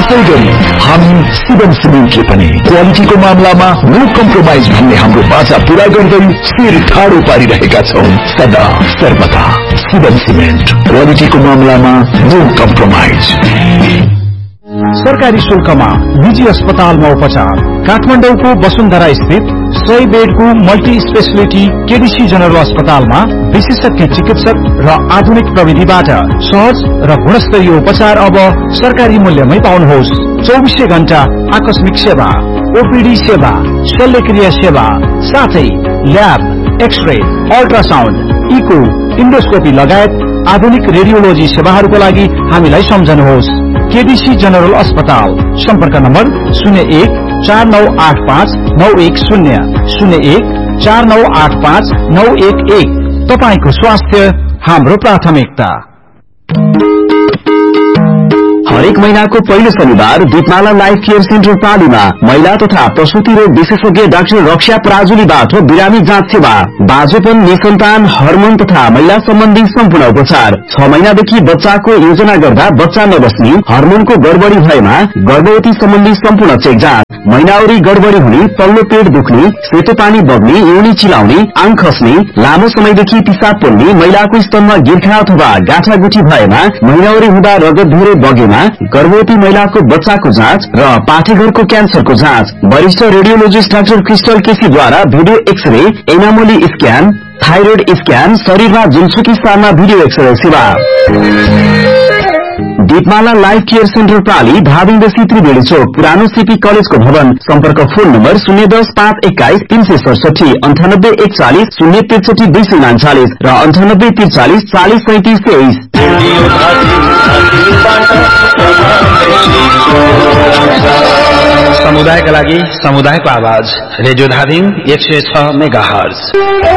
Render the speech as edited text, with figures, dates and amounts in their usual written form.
त्यसैगरी हामी शिवम सिमेन्टले पनि क्वालिटीको मामलामा नो कम्प्रोमाइज भन्ने हाम्रो बाचा पूरा गर्दै शिर ठाडो पारिरहेका छौं। सदा सर्वदा शिवम सिमेन्ट, क्वालिटीको मामलामा नो कम्प्रोमाइज। सरकारी शुल्कमा निजी अस्पतालमा उपचार। काठमाडौँको वसुन्धरा स्थित 100 बेडको मल्टी स्पेशलिटी केडीसी जनरल अस्पतालमा विशेषज्ञ चिकित्सक र आधुनिक प्रविधिबाट सहज र गुणस्तरीय उपचार अब सरकारी मूल्यमै पाउनुहोस्। 24 घण्टा आकस्मिक सेवा, ओपीडी सेवा, शल्यक्रिया सेवा, साथै lab, x-ray, ultrasound, eco, endoscopy लगायत आधुनिक रेडियोलोजी सेवाहरूको लागि हामीलाई सम्झनुहोस्। केडीसी जनरल अस्पताल। सम्पर्क नम्बर 0149859110 0149859111। तपाईको स्वास्थ्य हाम्रो प्राथमिकता। हरेक महीनाको पहिलो शनिबार दीपमाला लाइफ केयर सेन्टर पालीमा महिला तथा प्रसूति रोग विशेषज्ञ डाक्टर रक्षा पराजुलीबाट बिरामी जाँच सेवा, बाजोपन, निसन्तान, हर्मोन तथा महिला सम्बन्धी सम्पूर्ण उपचार। 6 महिनादेखि बच्चाको योजना गर्दा बच्चा नबस्ने, हर्मोनको गडबडी भएमा गर्भवती सम्बन्धी सम्पूर्ण चेक जाँच, महिनावरी गडबडी हुने, तल्लो पेट दुख्ने, सेतो पानी बग्ने, योनी चिलाउने, आङ खस्ने, लामो समयदेखि पिसाब पोल्ने, महिलाको स्तनमा गिर्खा अथवा गाँठागुठी भएमा, महिनावरी हुँदा रगत धेरै बगेमा, गर्भवती महिलाको बच्चाको जाँच र पाठेघरको क्यान्सरको जाँच। वरिष्ठ radiologist doctor crystal केसीद्वारा video x-ray, एनामोली scan, thyroid scan, शरीरमा जुनसुकी स्थानमा भिडियो एक्सरे सेवा। दीपमाला लाइफ केयर सेन्टर प्राली, धादिङ बेसी त्रिवेणी चोक, पुरानो सीपी कलेजको भवन। सम्पर्क फोन नम्बर 010-521 367 98 41 063 239 र 98 43 40 37 23। समुदायका लागि समुदायको आवाज, रेडियो धादिङ 106 मेगाहर्ज।